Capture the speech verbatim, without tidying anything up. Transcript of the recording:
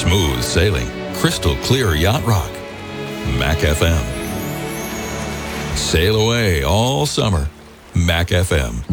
Smooth sailing, crystal clear yacht rock. Mac F M. Sail away all summer. Mac F M.